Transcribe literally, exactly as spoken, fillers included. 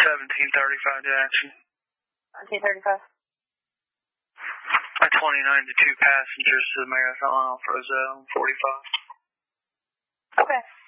seventeen thirty-five Jackson. seventeen thirty-five. I twenty-nine to two passengers to the Marathon off Roselle, forty-five. Okay.